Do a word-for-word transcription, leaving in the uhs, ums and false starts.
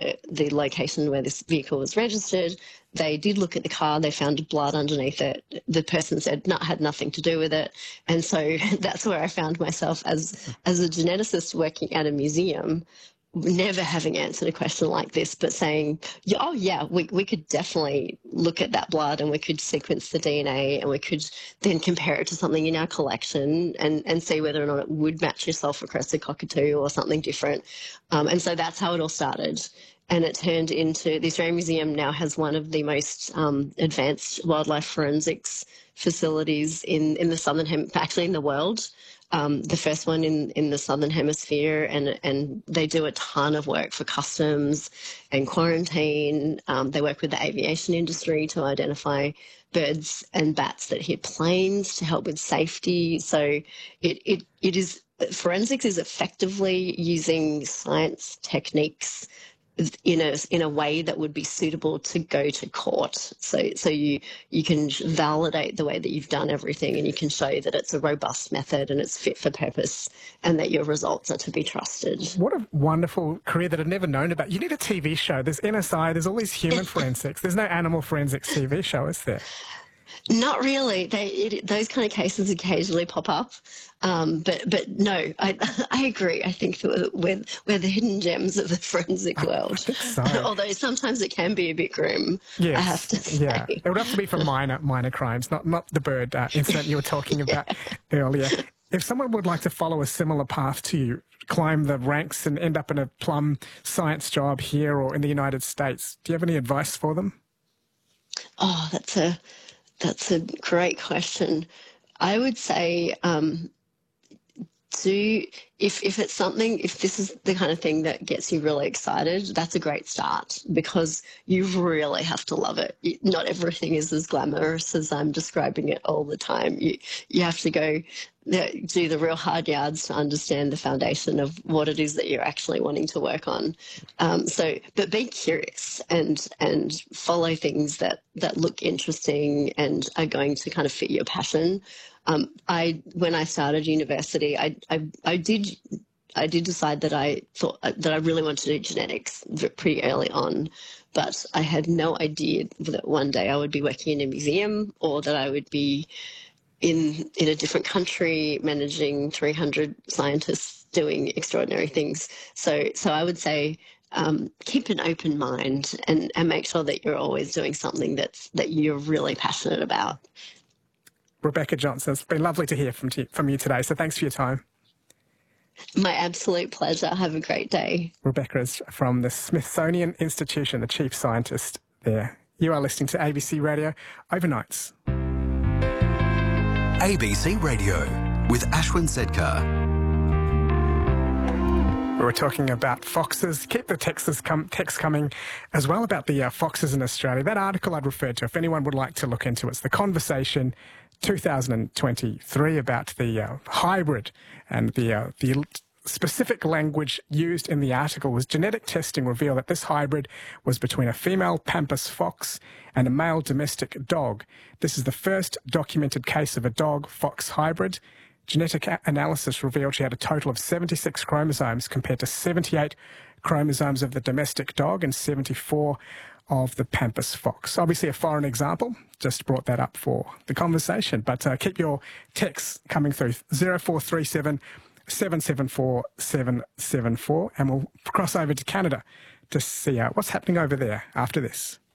the, the location where this vehicle was registered. They did look at the car. They found blood underneath it. The person said no, had nothing to do with it. And so that's where I found myself as, as a geneticist working at a museum, never having answered a question like this, but saying, yeah, oh, yeah, we, we could definitely look at that blood and we could sequence the D N A and we could then compare it to something in our collection and, and see whether or not it would match your sulphur-crested cockatoo or something different. Um, and so that's how it all started. And it turned into, the Australian Museum now has one of the most um, advanced wildlife forensics facilities in, in the Southern Hemisphere, actually in the world. Um, the first one in, in the Southern Hemisphere, and and they do a ton of work for customs and quarantine. Um, they work with the aviation industry to identify birds and bats that hit planes to help with safety. So it, it, it is, forensics is effectively using science techniques in a in a way that would be suitable to go to court. So so you you can validate the way that you've done everything, and you can show that it's a robust method and it's fit for purpose, and that your results are to be trusted. What a wonderful career that I'd never known about. You need a T V show. There's N S I. There's all these human forensics. There's no animal forensics T V show, is there? Not really. They, it, those kind of cases occasionally pop up, um, but but no, I I agree. I think that we're we're the hidden gems of the forensic world. I think so. Although sometimes it can be a bit grim. Yes, I have to say. Yeah, it would have to be for minor minor crimes, not not the bird uh, incident you were talking about yeah. earlier. If someone would like to follow a similar path to you, climb the ranks and end up in a plum science job here or in the United States, do you have any advice for them? Oh, that's a That's a great question. I would say um, do if if it's something, if this is the kind of thing that gets you really excited, that's a great start, because you really have to love it. Not everything is as glamorous as I'm describing it all the time. You you have to go do the real hard yards to understand the foundation of what it is that you're actually wanting to work on. Um, so, but be curious and and follow things that that look interesting and are going to kind of fit your passion. Um, I when I started university, I, I I did I did decide that I thought that I really wanted to do genetics pretty early on, but I had no idea that one day I would be working in a museum or that I would be in in a different country managing three hundred scientists doing extraordinary things. So so I would say um, keep an open mind and, and make sure that you're always doing something that's that you're really passionate about. Rebecca Johnson, it's been lovely to hear from, t- from you today, so thanks for your time. My absolute pleasure. Have a great day. Rebecca is from the Smithsonian Institution, the chief scientist there. You are listening to A B C Radio Overnights. A B C Radio with Ashwin Sedkar. We were talking about foxes. Keep the texts com- text coming as well about the uh, foxes in Australia. That article I'd referred to, if anyone would like to look into it, it's The Conversation two thousand twenty-three about the uh, hybrid, and the uh, the specific language used in the article was genetic testing revealed that this hybrid was between a female pampas fox and a male domestic dog. This is the first documented case of a dog-fox hybrid. Genetic a- analysis revealed she had a total of seventy-six chromosomes compared to seventy-eight chromosomes of the domestic dog and seventy-four of the pampas fox. Obviously a foreign example, just brought that up for the conversation. But uh, keep your texts coming through, zero four three seven, seven seven four, seven seven four, and we'll cross over to Canada to see uh, what's happening over there after this.